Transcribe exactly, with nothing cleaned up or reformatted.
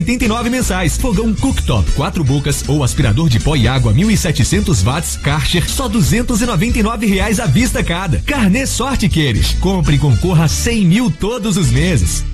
oitenta e nove mensais. Fogão cooktop quatro bocas ou aspirador de pó e água mil e setecentos watts Karcher só duzentos e noventa e nove reais à vista cada. Carnê Sorte Queires. Compre e concorra a cem mil todos os meses.